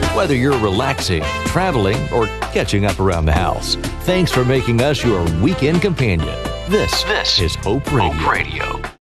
Whether you're relaxing, traveling, or catching up around the house, thanks for making us your weekend companion. This is Hope Radio.